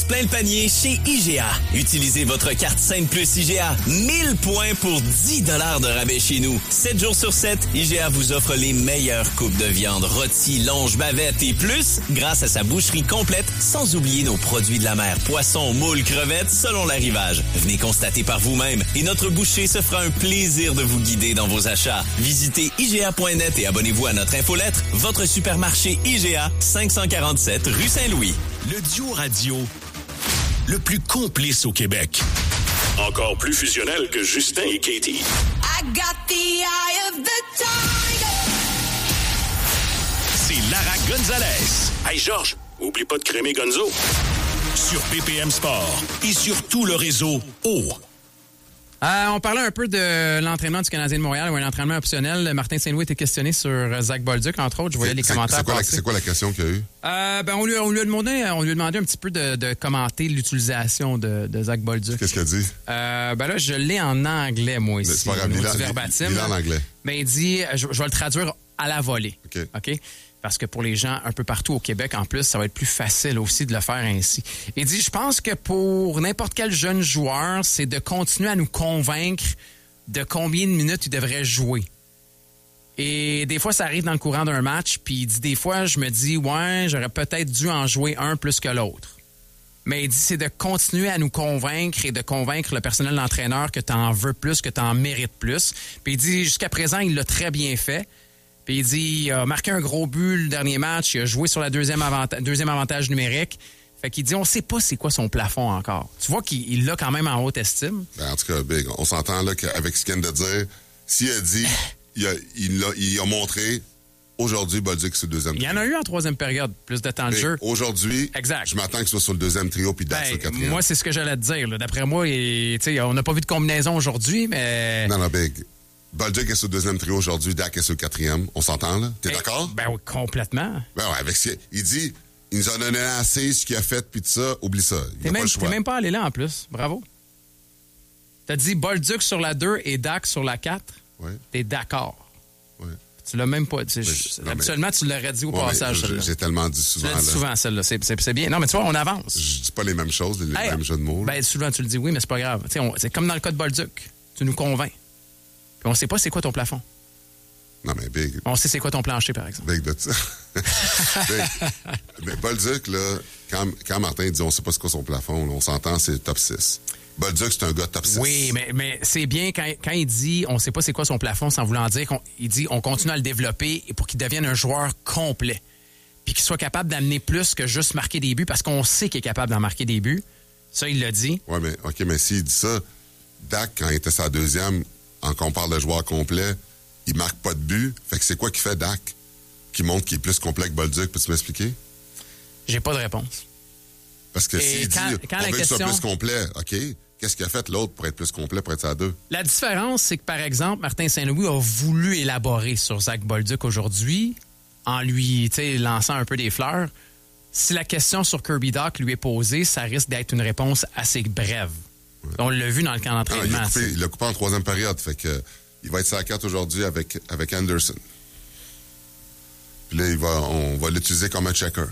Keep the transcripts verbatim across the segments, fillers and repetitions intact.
plein le panier chez I G A. Utilisez votre carte Scène Plus I G A. mille points pour dix dollars de rabais chez nous. sept jours sur sept, I G A vous offre les meilleures coupes de viande, rôti, longe, bavette et plus grâce à sa boucherie complète, sans oublier nos produits de la mer, poissons, moules, crevettes, selon l'arrivage. Venez constater par vous-même et notre boucher se fera un plaisir de vous guider dans vos achats. Visitez I G A point net et abonnez-vous à notre infolettre. Votre supermarché I G A, cinq cent quarante-sept rue Saint-Louis. Le duo radio le plus complice au Québec. Encore plus fusionnel que Justin et Katie. I got the eye of the tiger. C'est Lara Gonzalez. Hey Georges, oublie pas de crémer Gonzo. Sur B P M Sport et sur tout le réseau O. Euh, on parlait un peu de l'entraînement du Canadien de Montréal ou un entraînement optionnel. Martin Saint-Louis était questionné sur Zach Bolduc, entre autres. Je voyais les c'est, commentaires c'est quoi, la, passer. c'est quoi la question qu'il y a eu? Euh, ben, on, lui, on, lui a demandé, on lui a demandé un petit peu de, de commenter l'utilisation de, de Zach Bolduc. Qu'est-ce qu'il a dit? Euh, ben là, je l'ai en anglais, moi, ici. C'est pas grave, il du verbatim. Il est en anglais. Mais il dit, je, je vais le traduire à la volée. OK. OK? Parce que pour les gens un peu partout au Québec, en plus, ça va être plus facile aussi de le faire ainsi. Il dit, je pense que pour n'importe quel jeune joueur, c'est de continuer à nous convaincre de combien de minutes il devrait jouer. Et des fois, ça arrive dans le courant d'un match, puis il dit, des fois, je me dis, ouais, j'aurais peut-être dû en jouer un plus que l'autre. Mais il dit, c'est de continuer à nous convaincre et de convaincre le personnel d'entraîneur que tu en veux plus, que tu en mérites plus. Puis il dit, jusqu'à présent, il l'a très bien fait. Puis il dit, il a marqué un gros but le dernier match, il a joué sur le deuxième, avanta- deuxième avantage numérique. Fait qu'il dit, on sait pas c'est quoi son plafond encore. Tu vois qu'il l'a quand même en haute estime. Ben, en tout cas, Big, on s'entend là qu'avec ce qu'il vient de dire, s'il a dit, il a, il a, il a montré, aujourd'hui, Bolduc sur le deuxième trio. Il y en a eu en troisième période, plus de temps de Big, jeu. Aujourd'hui, exact. Je m'attends qu'il soit sur le deuxième trio puis Dak ben, sur le quatrième. Moi, c'est ce que j'allais te dire. Là. D'après moi, il, on n'a pas vu de combinaison aujourd'hui, mais... Non, non, Big. Bolduc est sur le deuxième trio aujourd'hui, Dak est sur le quatrième. On s'entend, là? T'es ben, d'accord? Ben oui, complètement. Ben ouais, avec ce il dit, il nous a donné assez, ce qu'il a fait, puis tout ça, oublie ça. Il t'es, n'a même, pas le choix. T'es même pas allé là, en plus. Bravo. T'as dit Bolduc sur la deux et Dak sur la quatre. Oui. T'es d'accord. Oui. Tu l'as même pas dit. Je, non, habituellement, mais, tu l'aurais dit au ouais, passage, celle-là. J'ai tellement dit souvent. Tu l'as dit là. souvent, celle-là. C'est, c'est, c'est bien. Non, mais tu vois, on avance. Je dis pas les mêmes choses, les hey, mêmes jeux de mots. Ben, souvent, tu le dis oui, mais c'est pas grave. On, c'est comme dans le cas de Bolduc. Tu nous convaincs. Puis on sait pas c'est quoi ton plafond. Non, mais Big. On sait c'est quoi ton plancher, par exemple. Big de ça. Big. Mais Bolduc, là, quand, quand Martin dit on sait pas c'est quoi son plafond, là, on s'entend, c'est top six. Bolduc, c'est un gars top six. Oui, mais, mais c'est bien quand, quand il dit on sait pas c'est quoi son plafond sans vouloir dire qu'on il dit on continue à le développer pour qu'il devienne un joueur complet. Puis qu'il soit capable d'amener plus que juste marquer des buts parce qu'on sait qu'il est capable d'en marquer des buts. Ça, il l'a dit. Oui, mais OK, mais s'il dit ça, Dak, quand il était sa deuxième, en qu'on parle de joueur complet, il marque pas de but. Fait que c'est quoi qui fait Dak? Qui montre qu'il est plus complet que Bolduc? Peux-tu m'expliquer? J'ai pas de réponse. Parce que Et s'il quand, dit quand on la veut question... qu'il soit plus complet, OK, qu'est-ce qu'il a fait l'autre pour être plus complet, pour être à deux? La différence, c'est que, par exemple, Martin Saint-Louis a voulu élaborer sur Zach Bolduc aujourd'hui en lui lançant un peu des fleurs. Si la question sur Kirby Dach lui est posée, ça risque d'être une réponse assez brève. Ouais. On l'a vu dans le camp d'entraînement. Ah, il, a coupé, il l'a coupé en troisième période, fait que il va être sur la carte aujourd'hui avec, avec Anderson. Puis là, il va, on va l'utiliser comme un checker.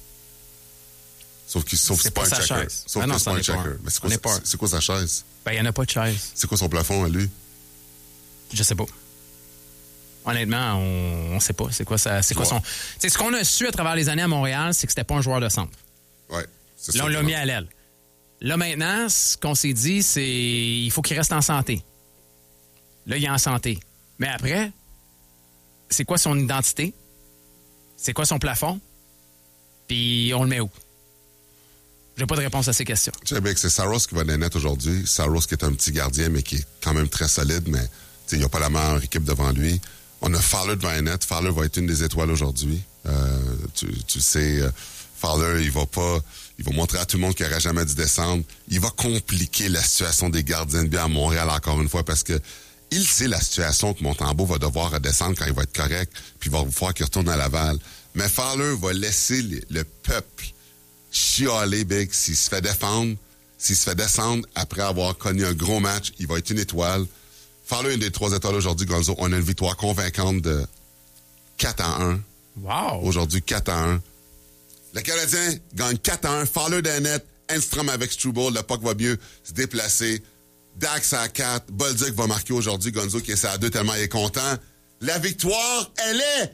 Sauf qu'il sauf c'est c'est pas, pas un sa checker. chaise. Sauf ben non, que c'est pas un checker. Pas. Mais c'est quoi, c'est, c'est quoi sa chaise? Ben, il n'y en a pas de chaise. C'est quoi son plafond à lui? Je sais pas. Honnêtement, on ne sait pas. C'est quoi ça? C'est quoi son. T'sais, ce qu'on a su à travers les années à Montréal, c'est que c'était pas un joueur de centre. Oui. C'est là, on l'a mis à l'aile. Là, maintenant, ce qu'on s'est dit, c'est il faut qu'il reste en santé. Là, il est en santé. Mais après, c'est quoi son identité? C'est quoi son plafond? Puis on le met où? J'ai pas de réponse à ces questions. Tu sais, c'est Saros qui va dans les nets aujourd'hui. Saros qui est un petit gardien, mais qui est quand même très solide, mais il n'y a pas la meilleure équipe devant lui. On a Fowler devant les nets. Fowler va être une des étoiles aujourd'hui. Euh, tu, tu sais, euh, Fowler, il va pas... Il va montrer à tout le monde qu'il n'aurait jamais dû descendre. Il va compliquer la situation des gardiens de but à Montréal encore une fois parce que il sait la situation que Montembeault va devoir redescendre quand il va être correct, puis il va falloir qu'il retourne à Laval. Mais Fowler va laisser le, le peuple chialer, Big, s'il se fait défendre, s'il se fait descendre après avoir connu un gros match, il va être une étoile. Fowler, une des trois étoiles aujourd'hui, Gonzo. On a une victoire convaincante de quatre à un. Wow! Aujourd'hui, quatre à un. Le Canadien gagne quatre à un. Fowler d'un net, Enstrom avec Struble, le puck va mieux se déplacer. Dax à quatre, Bolduc va marquer aujourd'hui, Gonzo qui est à deux tellement il est content. La victoire, elle est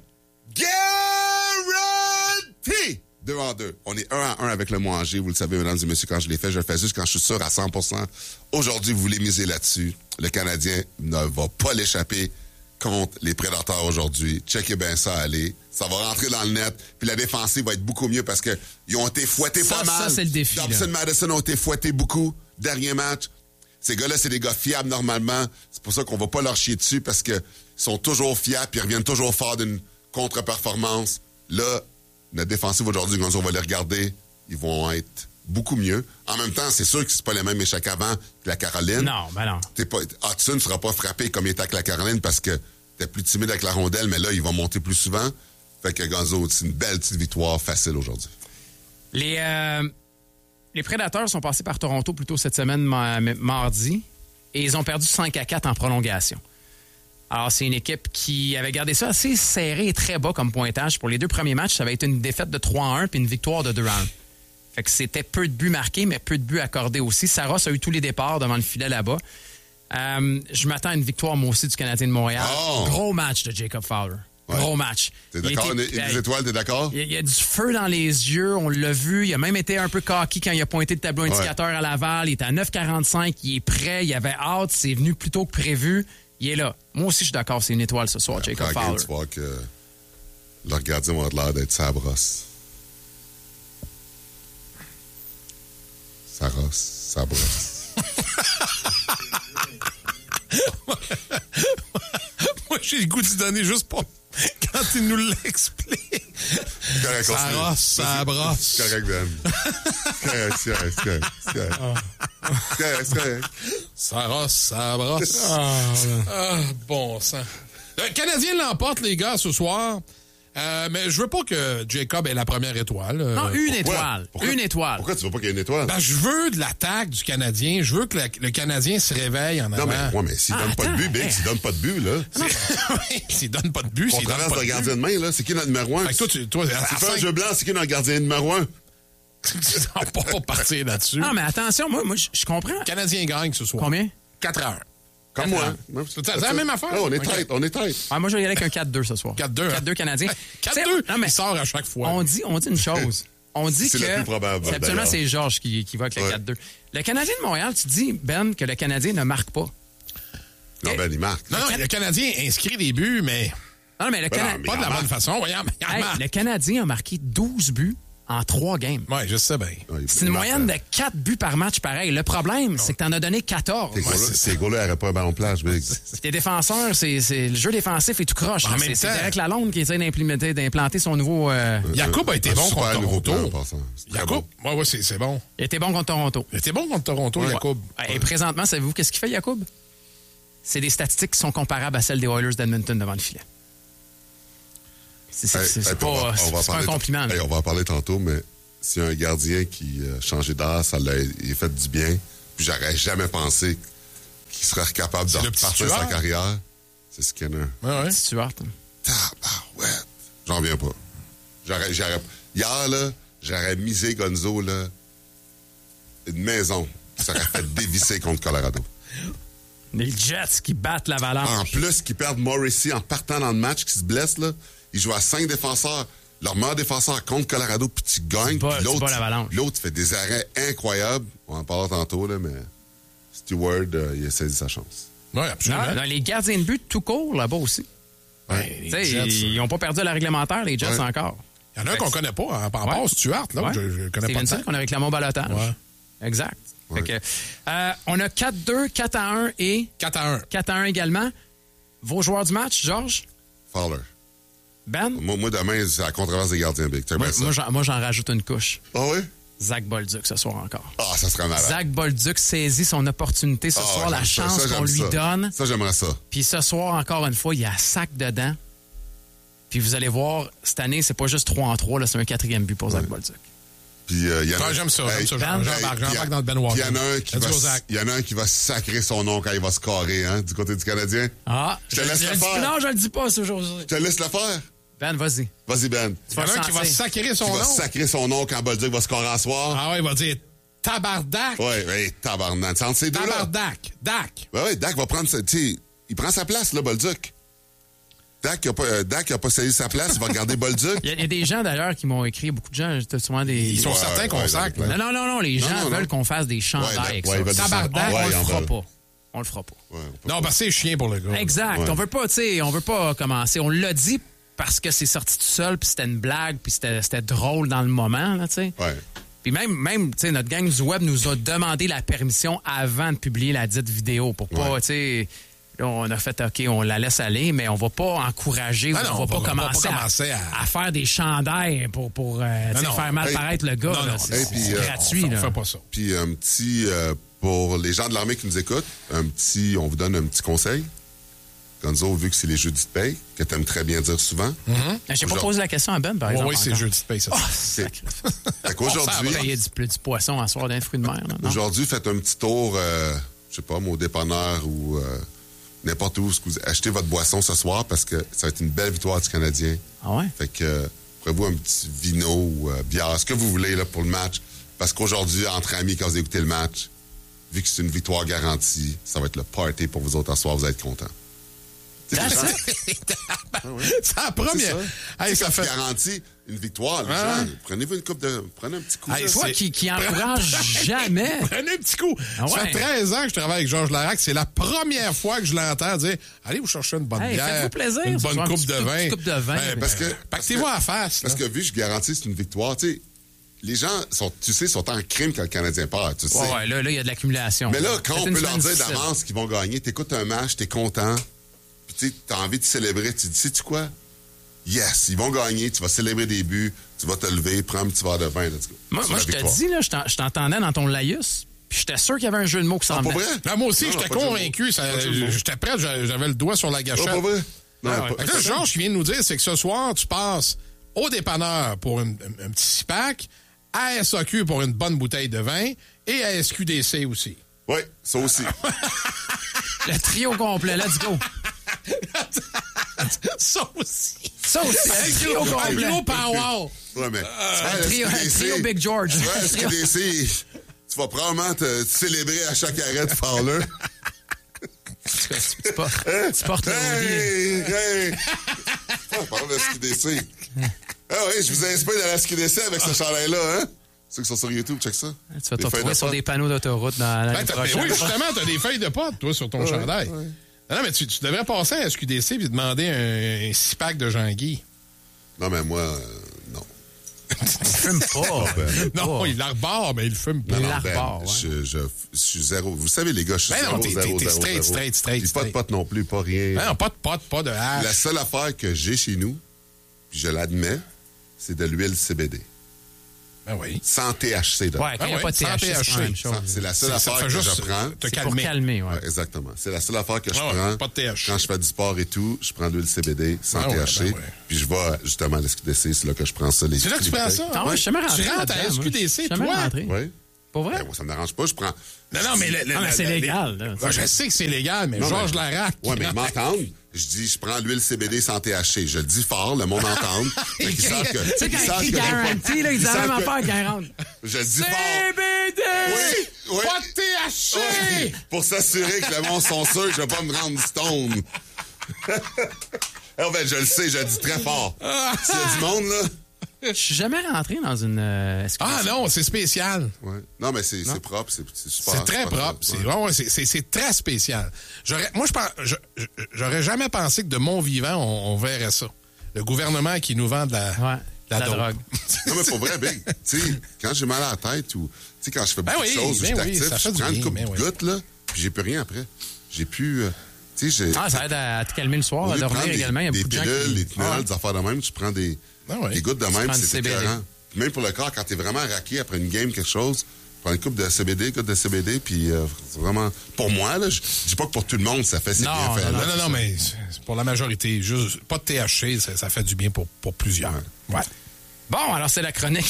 garantie! Deux en deux. On est un à un avec le Montagé, vous le savez, mesdames et messieurs, quand je l'ai fait, je le fais juste quand je suis sûr à cent pour cent. Aujourd'hui, vous voulez miser là-dessus. Le Canadien ne va pas l'échapper contre les Prédateurs aujourd'hui. Checkez bien ça, allez. Ça va rentrer dans le net. Puis la défensive va être beaucoup mieux parce que ils ont été fouettés Ça, pas mal. ça, c'est le défi, Dobson, là. Madison ont été fouettés beaucoup. Dernier match. Ces gars-là, c'est des gars fiables normalement. C'est pour ça qu'on va pas leur chier dessus parce que ils sont toujours fiables puis ils reviennent toujours fort d'une contre-performance. Là, notre défensive aujourd'hui, quand on va les regarder, ils vont être beaucoup mieux. En même temps, c'est sûr que c'est pas les mêmes échecs avant que la Caroline. Non, ben non. T'es pas, Hudson ne sera pas frappé comme il était avec la Caroline parce que t'es plus timide avec la rondelle, mais là, il va monter plus souvent. Fait que Gonzo, c'est une belle petite victoire facile aujourd'hui. Les, euh, les Prédateurs sont passés par Toronto plus tôt cette semaine, ma- mardi, et ils ont perdu cinq à quatre en prolongation. Alors, c'est une équipe qui avait gardé ça assez serré et très bas comme pointage. Pour les deux premiers matchs, ça avait été une défaite de trois à un puis une victoire de deux à un. Fait que c'était peu de buts marqués, mais peu de buts accordés aussi. Saros a eu tous les départs devant le filet là-bas. Euh, je m'attends à une victoire, moi aussi, du Canadien de Montréal. Oh! Gros match de Jacob Fowler. Ouais. Gros match. T'es Il d'accord? était- Une, une des étoiles, t'es d'accord? Il y, a, il y a du feu dans les yeux, on l'a vu. Il a même été un peu cocky quand il a pointé le tableau indicateur à Laval. Il est à neuf quarante-cinq, il est prêt, il avait hâte, c'est venu plus tôt que prévu. Il est là. Moi aussi, je suis d'accord, c'est une étoile ce soir, Jacob Après la game, Fowler. tu vois que leur gardien va avoir l'air d'être sa brosse. Sa rosse, sa brosse. Moi, j'ai le goût d'y donner juste pour quand il nous l'explique. Correct, Ça continue. rosse, ça brosse. C'est correct, Ben. C'est correct, c'est correct, c'est correct. C'est correct. C'est correct, c'est correct. Ça rosse, ça brosse. Ah, bon sang. Le Canadien l'emporte, les gars, ce soir. Euh, mais je veux pas que Jacob ait la première étoile. euh, Non, une Pourquoi? étoile. Pourquoi? Une étoile. Pourquoi tu veux pas qu'il y ait une étoile? Ben, je veux de l'attaque du Canadien. Je veux que le, le Canadien se réveille en Non, avant. mais, ouais, mais s'il Ah, donne pas de attends, but, Big, hey. s'il donne pas de but, là. Oui, s'il donne pas de but, On s'il donne traverse pas le de gardien de main, là. C'est qui notre numéro un? Fait que toi, tu, toi, à Tu la fais un fin, jeu blanc, c'est qui notre gardien numéro un? tu vas pas, pas partir là-dessus. Non, mais attention, moi, moi je je comprends. Le Canadien gagne ce soir. Combien? quatre heures. Comme Quatre moi. C'est la même affaire? Ah, on est Ok. tête, on est tête. Ah, moi, je vais y aller avec un quatre deux ce soir. quatre deux. hein? quatre deux Canadien. quatre Tu sais, deux, non, mais il sort à chaque fois. On dit, on dit une chose. On dit C'est que. le plus probable, c'est absolument, d'ailleurs. c'est Georges qui, qui va avec le Ouais. quatre deux. Le Canadien de Montréal, tu dis, Ben, que le Canadien ne marque pas. Non, ben, il marque. Non, non, le Canadien inscrit des buts, mais Non, mais le, Ben Cana- non, mais pas de la il en bonne façon. Voyons, mais il en Hey, marque. le Canadien a marqué douze buts en trois games. Ouais, je sais bien. Ouais, il- C'est il une marque, moyenne hein. de quatre buts par match pareil. Le problème, c'est que t'en as donné quatorze. Ces gars-là- Ces gars-là n'auraient pas un ballon de plage, Big. Tes défenseurs, c'est, c'est le jeu défensif est tout croche. En là. même C'est, c'est temps- Derek Lalonde qui essaie d'implémenter, d'implanter son nouveau... euh, Jacob a été Un bon super contre nouveau plan, en Toronto. passant. C'est très Jacob, bon. ouais, ouais, c'est, c'est bon. Il était bon contre Toronto. Il était bon contre Toronto, Jacob. Et présentement, savez-vous qu'est-ce qu'il fait, Jacob? C'est des statistiques qui sont comparables à celles des Oilers d'Edmonton devant le filet. C'est, c'est- Hey, c'est- hey, c'est puis on pas, va- c'est on va pas un parler- compliment. là. hey, on va en parler tantôt, mais s'il y a un gardien qui a changé d'air, ça l'a il a fait du bien. Puis j'aurais jamais pensé qu'il serait capable de C'est le petit repartir sa tueur. carrière. C'est Skinner. Ouais, ouais. Stuart. Tabarouette. J'en reviens pas. J'aurais, j'aurais, hier, là, j'aurais misé Gonzo, là, une maison qui serait fait dévisser contre Colorado. Les Jets qui battent l'Avalanche. En plus, qu'ils perdent Morrissey en partant dans le match, qui se blesse, là. Ils jouent à cinq défenseurs. Leur meilleur défenseur contre Colorado, puis tu gagnes. bats- Puis tu l'autre, bats l'Avalanche. l'autre fait des arrêts incroyables. On en parlera tantôt, là, mais Stewart, euh, il a saisi sa chance. Ouais, Non, absolument. non, les gardiens de but tout court là-bas aussi. Ouais, les Tu sais, Jets, ils n'ont pas perdu à la réglementaire, les Jets, Ouais. encore. Il y en a un qu'on connaît pas, hein, par Ouais. rapport à Stuart, là, Ouais. je, je connais C'est pas Vincent tant. qu'on a réclamé au balotage. Ouais. Exact. Ouais. Fait que, euh, on a quatre deux, quatre à un et quatre à un. quatre à un également. Vos joueurs du match, Georges? Fowler. Ben? Moi, moi, demain, c'est la controverse des gardiens, Big. T'as Moi, bien ça. moi, j'en, moi, j'en rajoute une couche. Ah oui? Zach Bolduc ce soir encore. Ah, ça serait malade. Zach Bolduc saisit son opportunité ce Ah, soir, la j'aime ça, chance ça, qu'on j'aime lui ça. donne. Ça, j'aimerais ça. Puis ce soir, encore une fois, il y a sac dedans. Puis vous allez voir, cette année, c'est pas juste trois en trois, là, c'est un quatrième but pour Zach Bolduc. Puis, euh, il y en a Ah, j'aime ça, j'aime ça. Ben, J'embarque, Hey, j'embarque puis, dans le Benoît. puis il y en a un qui Let's va, go, Zach. il y en a un qui va sacrer son nom quand il va scorer, hein, du côté du Canadien. Ah, Je te laisse je le le dis- faire. Non, je le dis pas, c'est aujourd'hui. Je te laisse le faire. Ben, vas-y. Vas-y, Ben. Il y en a un qui va sentir. sacrer Qui son va nom. sacrer son nom quand Bolduc va scorer à soir. Ah ouais, il va dire Tabarnak. Oui, oui, tabarnak. C'est entre ces deux-là. Tabarnak. Dak. Oui, oui, Dak va prendre sa... Tu sais, il prend sa place, là, Bolduc. Dak n'a pas, euh, Dak a pas saisi sa place, il va regarder Bolduc. Il y, a, il y a des gens, d'ailleurs, qui m'ont écrit, beaucoup de gens, souvent des... Ils sont Ouais, certains qu'on ouais, sac. ouais, là. Non, non, non, non, les Non, gens non, veulent non. qu'on fasse des chandails Ouais, avec ouais, ils veulent ça. du Tabarnak, On, Ouais, on le ils en fera veulent. pas. On le fera pas. Ouais, on peut Non, pas. parce que c'est chien pour le gars. Exact. Ouais. On veut pas, tu sais, on veut pas commencer. On l'a dit parce que c'est sorti tout seul, puis c'était une blague, puis c'était, c'était drôle dans le moment, là, tu sais. Ouais. Puis même, même tu sais, notre gang du web nous a demandé la permission avant de publier la dite vidéo pour pas, Ouais. tu sais... Là, on a fait, OK, on la laisse aller, mais on va pas encourager, Ah non, on va on pas, va- on va commencer, pas commencer à, à- à faire des chandails pour, pour euh, tu sais, non. faire mal Hey. paraître le gars. Non, là. non. C'est, Hey, c'est puis, euh, gratuit. On là. fait pas ça. Puis un petit, euh, pour les gens de l'armée qui nous écoutent, un petit, on vous donne un petit conseil. Gonzo, vu que c'est les jeudis de paye, que tu aimes très bien dire souvent. J'ai pas Genre- posé la question à Ben, par Oui, exemple. oui, c'est encore. jeudi de paye, ça. Oh, C'est- sacré. Fait qu'aujourd'hui, On va payer du, plus du poisson à soir d'un fruit de mer. là, non? aujourd'hui, faites un petit tour, euh, je sais pas, moi, au dépanneur ou euh, n'importe où, ce que vous achetez votre boisson ce soir parce que ça va être une belle victoire du Canadien. Ah ouais? Fait que, euh, prenez-vous un petit vino ou euh, bière, ce que vous voulez là, pour le match. Parce qu'aujourd'hui, entre amis, quand vous écoutez le match, vu que c'est une victoire garantie, ça va être le party pour vous autres à soir, vous allez être contents. That's gens- it. C'est la C'est première. ça. Hey, ça ça fait. garantit une victoire. Les Ah. gens, prenez-vous une coupe de. Prenez un petit coup. Hey, là. Toi c'est- qui, qui encourage jamais. Prenez un petit coup. Ah Ça ouais. fait treize ans que je travaille avec Georges Larac. C'est la première fois que je l'entends dire allez vous chercher une bonne Hey, bière, faites-vous plaisir, une ce bonne soir, un coupe petit de coup- vin. petite coupe de vin. Ben, Parce que. Pactez-vous à la face. Parce là. que vu que je garantis c'est une victoire, tu sais, les gens sont, tu sais, sont en crime quand le Canadien part, tu sais. Ouais, ouais, là, là, il y a de l'accumulation. Mais là, quand C'est on une peut leur semaine dire difficile. d'avance qu'ils vont gagner, t'écoutes un match, t'es content, puis tu sais, t'as envie de célébrer, tu te dis, sais-tu quoi? Yes, ils vont gagner, tu vas célébrer des buts, tu vas te lever, prendre un petit verre de vin, let's go. Moi, C'est moi la je te victoire. dis, là, je t'en- je t'entendais dans ton laïus, puis j'étais sûr qu'il y avait un jeu de mots qui s'en Ah, pas venait. vrai? Non, moi aussi, Non, j'étais pas de jeu de mots. convaincu. ça- Pas de jeu de mots. J'étais prêt, j'a- j'avais le doigt sur la Oh, gâchette. pas vrai? Non, Ah ouais. pas- Fait que là, Georges, ce qu'il vient de nous dire, c'est que ce soir, tu passes au dépanneur pour une- un, un petit six-pack, à S A Q pour une bonne bouteille de vin et à S Q D C aussi. Oui, ça aussi. Le trio complet, let's go. Ça aussi. Ça aussi, le trio Un complet. gros power. Ouais, mais. Un trio, un trio Big George. Ouais, S Q D C, tu vas probablement te célébrer à chaque arrêt de Fowler. Tu portes, tu portes le hoodie. Hey, hey! On parle de S Q D C. Ah oui, je vous inspire de la S Q D C avec ce chandail-là, hein? Ceux qui sont sur YouTube, check ça. Tu vas te Des feuilles retrouver de sur pote. des panneaux d'autoroute dans l'année Ben, t'as- prochaine. oui, justement, t'as des feuilles de pote, toi, sur ton chandail. Non, non, mais tu, tu devrais passer à S Q D C et demander un, un six-pack de Jean-Guy. Non, mais moi, euh, non. Il fume pas. il fume Non, pas. il l'arbore, mais il fume pas. Non, non, L'arbore, ben, ouais. je, je, je suis zéro. Vous savez, les gars, je suis Ben non, zéro, t'es- zéro, t'es- t'es zéro, straight, zéro. straight, straight, Puis pas de straight. pote non plus, pas rien. Ben non, pas de pote, pas de hache. La seule affaire que j'ai chez nous, puis je l'admets, c'est de l'huile C B D. Ben oui. Sans T H C dedans. Ouais, quand il n'y a ouais, pas de sans T H C, c'est T H C. pas la même chose. C'est la seule C'est- ça affaire fait que juste je prends. te C'est pour calmer. calmer, ouais. Ouais, exactement. C'est la seule affaire que je Ah ouais, prends. pas de T H C. Quand je fais du sport et tout, je prends de l'huile C B D sans Ah ouais, T H C. ben ouais. Puis je vais justement à l'S Q D C, c'est là que je prends ça. Les C'est là que tu prends ça? Ah ouais, je suis jamais Tu rentré rentres à là-dedans, S Q D C, moi. Je suis jamais toi? rentré. Oui. Pour vrai? Ben, moi, ça me dérange pas. Je prends. Non, non, mais... le- le- Ah, mais le- c'est le- légal, là. Ouais, je sais que c'est légal, mais Non, Georges mais- Larac... Ouais, mais ils m'entendent. Je dis, je prends l'huile C B D sans T H C. Je le dis fort, le monde entend. Fait qu'ils savent que. Tu sais, ils quand savent il que je- garantit, là, ils ils ont la même savent que- affaire quand ils rentrent. Je le dis fort. C B D! Oui, oui. Pas de T H C! Oui, pour s'assurer que le monde sont sûrs que je vais pas me rendre stone. En fait, je le sais, je le dis très fort. S'il y a du monde, là. Je suis jamais rentré dans une... euh, est-ce que- Ah non, c'est spécial. Ouais. Non, mais c'est c'est propre, c'est c'est super. C'est très super propre. C'est ouais. ouais, ouais, c'est- c'est- c'est très spécial. J'aurais, moi, je pense, je- je- j'aurais jamais pensé que de mon vivant, on, on verrait ça. Le gouvernement qui nous vend de la, Ouais, de la la dope. drogue. Non, mais pour vrai, Big, tu sais, quand j'ai mal à la tête ou, tu sais, quand je fais Ben beaucoup oui, de choses, ou je ben suis oui, ça actif, fait je du prends une bien, coupe ben de oui. gouttes, là, puis j'ai plus rien après. J'ai plus, euh, tu sais, j'ai... Ah, ça aide à te calmer le soir, Au à lieu de dormir prendre des, également. Il y a des beaucoup de gens pilules, qui... des Tylenol, Ah ouais. des affaires de même, tu prends des, Ah ouais. des gouttes de même, prends du c'est C B D. écœurant. Puis même pour le corps, quand t'es vraiment raqué après une game, quelque chose, prends une coupe de C B D, coupe de C B D, puis euh, c'est vraiment... Pour moi, là, je je dis pas que pour tout le monde, ça fait, c'est Non, bien fait. non, là. Non, non, non, mais c'est pour la majorité, juste pas de T H C, ça, ça fait du bien pour, pour plusieurs. Ouais. Bon, alors c'est la chronique.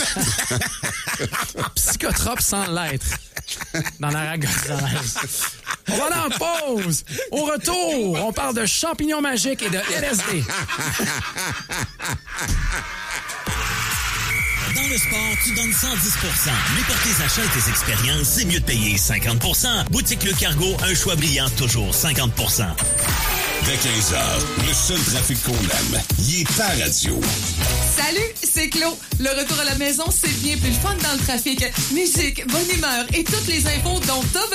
Psychotrope sans l'être. Dans la ragotte. On va aller en pause. Au retour, on parle de champignons magiques et de L S D. Dans le sport, tu donnes cent dix pour cent. Mais pour tes achats et tes expériences, c'est mieux de payer cinquante pour cent. Boutique Le Cargo, un choix brillant, toujours cinquante pour cent. Dès quinze heures, le seul trafic qu'on aime, il est pas radio. Salut, c'est Claude. Le retour à la maison, c'est bien plus le fun dans le trafic. Musique, bonne humeur et toutes les infos dont t'as